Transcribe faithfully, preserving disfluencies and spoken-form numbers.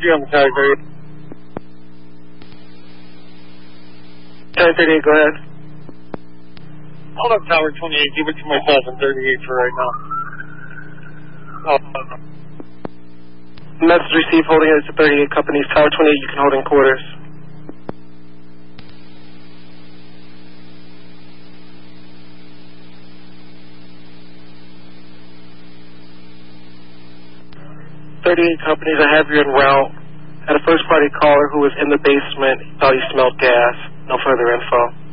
you on the Tower thirty-eight. Tower thirty-eight, go ahead. Hold up, Tower twenty-eight. Give it to myself on thirty-eight for right now. Oh, uh, Message received, holding it to thirty-eight companies. Tower twenty-eight, you can hold in quarters. thirty-eight companies, I have you en route. Had a first party caller who was in the basement, thought he smelled gas. No further info.